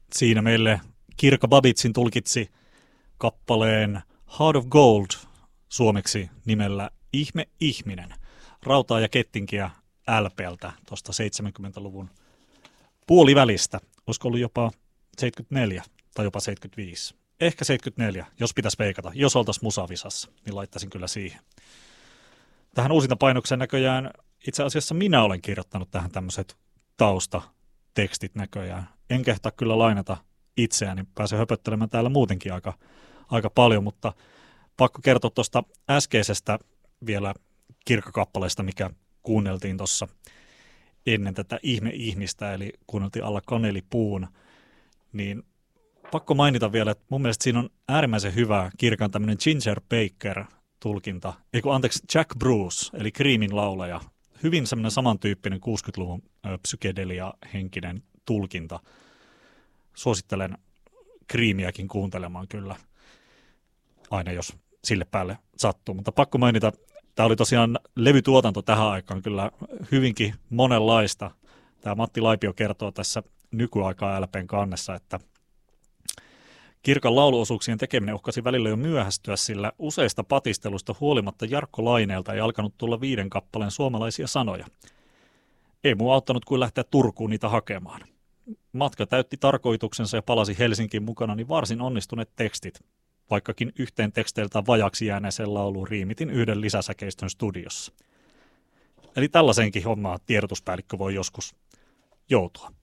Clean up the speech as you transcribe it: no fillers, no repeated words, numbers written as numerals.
Siinä meille Kirka Babitsin tulkitsi kappaleen Heart of Gold suomeksi nimellä Ihme ihminen. Rautaa ja kettinkiä LPltä tuosta 70-luvun puolivälistä. Olisiko ollut jopa 74 tai jopa 75? Ehkä 74, jos pitäisi veikata. Jos oltaisiin musavisassa, niin laittaisin kyllä siihen. Tähän uusintapainokseen näköjään itse asiassa minä olen kirjoittanut tähän tämmöiset taustatekstit näköjään. En kehtaa kyllä lainata itseäni, pääsen höpöttelemään täällä muutenkin aika paljon, mutta pakko kertoa tuosta äskeisestä vielä kirkakappaleesta, mikä kuunneltiin tuossa ennen tätä ihme-ihmistä, eli kuunneltiin Alla kanelipuun, niin pakko mainita vielä, että mun mielestä siinä on äärimmäisen hyvä Kirkan tämmöinen Ginger Baker-tulkinta, Jack Bruce, eli Creamin laulaja. Hyvin semmoinen samantyyppinen 60-luvun psykedelia-henkinen tulkinta. Suosittelen Creamiäkin kuuntelemaan kyllä, aina jos sille päälle sattuu. Mutta pakko mainita, tämä oli tosiaan levytuotanto tähän aikaan kyllä hyvinkin monenlaista. Tämä Matti Laipio kertoo tässä nykyaikaa LPn kannessa, että Kirkan lauluosuuksien tekeminen uhkasi välillä jo myöhästyä, sillä useista patisteluista huolimatta Jarkko Laineelta ei alkanut tulla 5 kappaleen suomalaisia sanoja. Ei muu auttanut kuin lähteä Turkuun niitä hakemaan. Matka täytti tarkoituksensa ja palasi Helsinkiin mukana niin varsin onnistuneet tekstit, vaikkakin yhteen teksteiltään vajaksi jääneeseen lauluun riimitin 1 lisäsäkeistön studiossa. Eli tällaisenkin hommaa tiedotuspäällikkö voi joskus joutua.